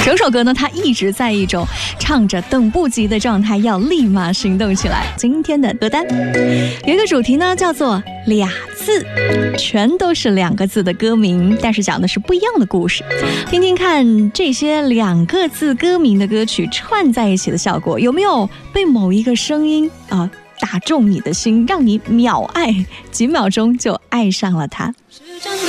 整首歌呢，它一直在一种唱着等不及的状态，要立马行动起来。今天的歌单有一个主题呢，叫做俩字，全都是2个字的歌名，但是讲的是不一样的故事。听听看这些2个字歌名的歌曲串在一起的效果，有没有被某一个声音打中你的心，让你秒爱，几秒钟就爱上了它。